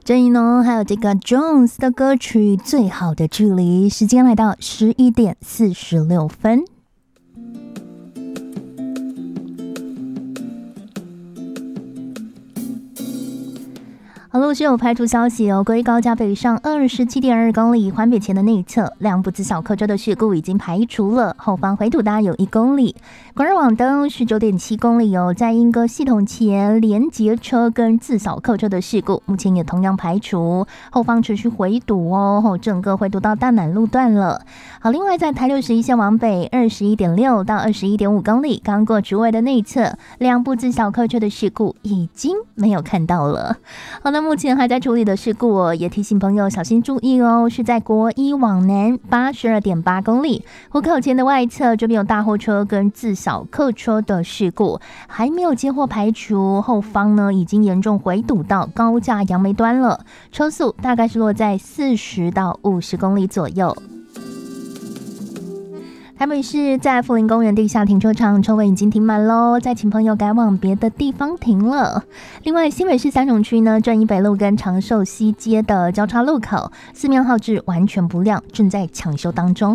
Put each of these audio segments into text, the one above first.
郑怡农还有这个 Jones 的歌曲《最好的距离》，时间来到11:46。好，陆续有排除消息哦，归高架北上27.2公里环北前的内侧，两部自小客车的事故已经排除了，后方回堵大约有1公里。广日往东19.7公里哦，在莺歌系统前连结车跟自小客车的事故，目前也同样排除，后方持续回堵哦，整个回堵到大南路段了。好，另外在台61线往北21.6到21.5公里，刚过竹围的内侧，两部自小客车的事故已经没有看到了。好的，目前还在处理的事故哦，也提醒朋友小心注意哦。是在国一往南82.8公里湖口前的外侧，这边有大货车跟自小客车的事故，还没有接获排除，后方呢已经严重回堵到高架杨梅端了，车速大概是落在40到50公里左右。台北市在富林公园地下停车场车位已经停满喽，再请朋友改往别的地方停了。另外，新北市三重区呢，正义北路跟长寿西街的交叉路口，四面号志完全不亮，正在抢修当中。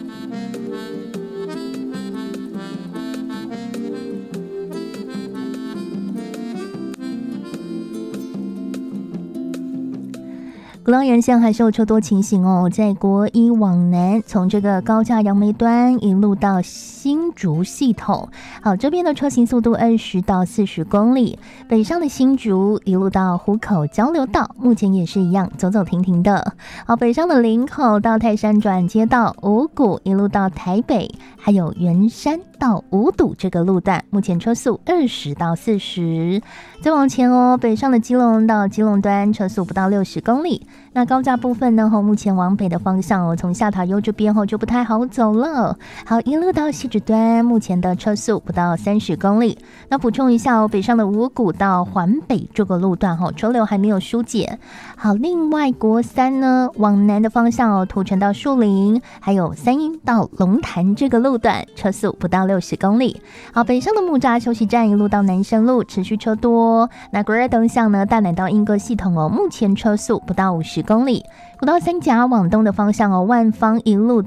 古浪沿线还是有车多情形哦，在国一往南，从这个高架杨梅端一路到新竹系统，好，这边的车行速度20到40公里，北上的新竹一路到湖口交流道，目前也是一样走走停停的。好，北上的林口到泰山转接道，五股一路到台北，还有圆山到五堵这个路段，目前车速20到40。再往前哦，北上的基隆到基隆端车速不到60公里。那高架部分呢，目前往北的方向哦，从下塔悠这边就不太好走了。好，一路到汐止端，目前的车速不到30公里。那补充一下哦，北上的五股到环北这个路段车流还没有疏解。好，另外国三呢，往南的方向土城到树林，还有三鹰到龙潭这个路段，车速不到60公里。好，北上的木栅休息站一路到南深路，持续车多。那国二东向呢，大南到莺歌系统目前车速不到50公里。国道三甲往东的方向万芳一路